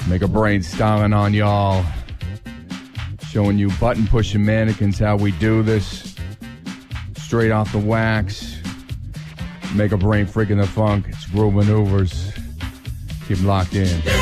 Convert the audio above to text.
Make a brain styling on y'all. Showing you button pushing mannequins how we do this. Straight off the wax. Make a brain freaking the funk. It's Groove Maneuvers. Keep locked in.